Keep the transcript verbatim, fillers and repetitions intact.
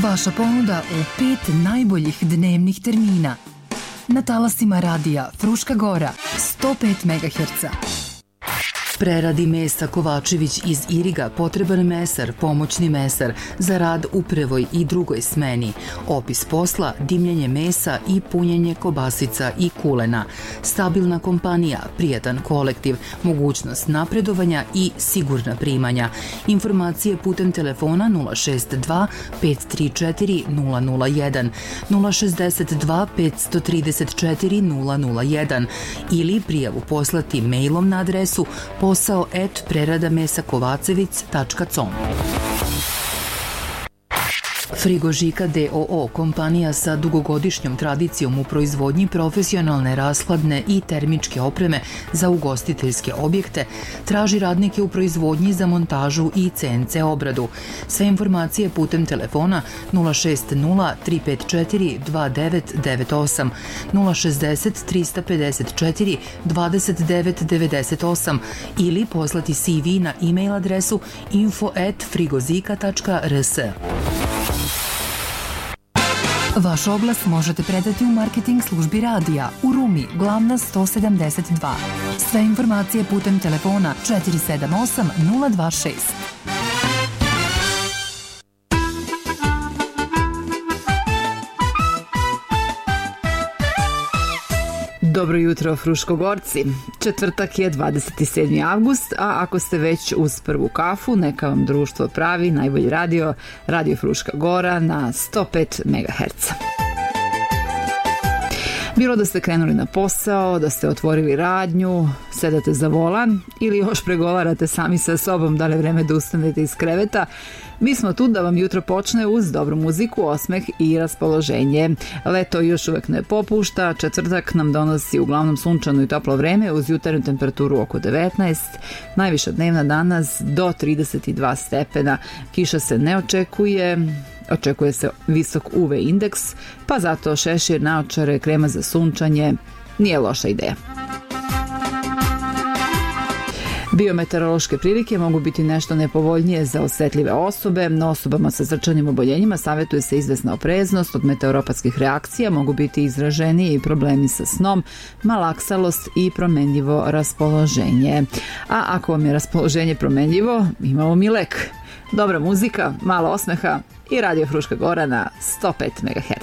Vaša ponuda u pet najboljih dnevnih termina. Na talasima radija Fruška Gora, sto pet megaherca. Preradi mesa Kovačević iz Iriga potreban mesar, pomoćni mesar za rad u prvoj i drugoj smeni. Opis posla, dimljenje mesa i punjenje kobasica i kulena. Stabilna kompanija, prijatan kolektiv, mogućnost napredovanja i sigurna primanja. Informacije putem telefona nula šest dva pet tri četiri nula nula jedan, nula šest dva pet tri četiri nula nula jedan ili prijavu poslati mailom na adresu posao et preradamesakovacevic tačka com. Frigožika d o o, kompanija sa dugogodišnjom tradicijom u proizvodnji profesionalne rashladne i termičke opreme za ugostiteljske objekte, traži radnike u proizvodnji za montažu i ce en ce obradu. Sve informacije putem telefona nula šest nula tri pet četiri dva devet devet osam, nula šest nula tri pet četiri dvadeset devet devedeset osam ili poslati ce ve na e-mail adresu info et frigozika tačka r s. Vaš oglas možete predati u marketing službi radija u Rumi, glavna sto sedamdeset dva. Sve informacije putem telefona četiri sedam osam nula dva šest. Dobro jutro, Fruškogorci. Četvrtak je dvadeset sedmi avgust, a ako ste već uz prvu kafu, neka vam društvo pravi najbolji radio, Radio Fruška Gora na sto pet megaherca. Bilo da ste krenuli na posao, da ste otvorili radnju, sedate za volan ili još pregovarate sami sa sobom da li je vreme da ustanete iz kreveta, mi smo tu da vam jutro počne uz dobru muziku, osmeh i raspoloženje. Leto još uvek ne popušta, četvrtak nam donosi uglavnom sunčano i toplo vreme uz jutarnju temperaturu oko devetnaest, najviša dnevna danas do trideset dva stepena, kiša se ne očekuje, očekuje se visok u ve indeks, pa zato šešir, naočare, krema za sunčanje nije loša ideja. Biometeorološke prilike mogu biti nešto nepovoljnije za osetljive osobe. Na osobama sa srčanim oboljenjima savjetuje se izvesna opreznost od meteoropatskih reakcija, mogu biti izraženiji i problemi sa snom, malaksalost i promenljivo raspoloženje. A ako vam je raspoloženje promenljivo, imamo mi lek. Dobra muzika, malo osmeha i Radio Fruška Gora na sto pet megaherca.